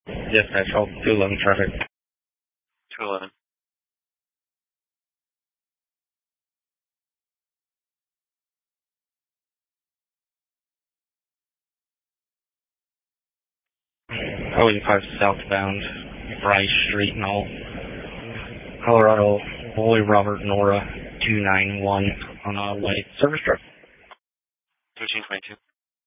Dispatch, all 211 traffic. 211. Highway 5 southbound, Rice Street and all. Colorado, Boy Robert Nora 291 on a light service truck. 1322.